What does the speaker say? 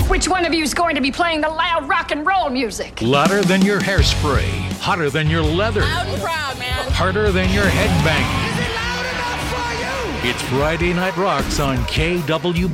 Which one of you is going to be playing the loud rock and roll music? Louder than your hairspray. Hotter than your leather. Loud and proud, man. Harder than your headbang. Is it loud enough for you? It's Friday Night Rocks on KWB.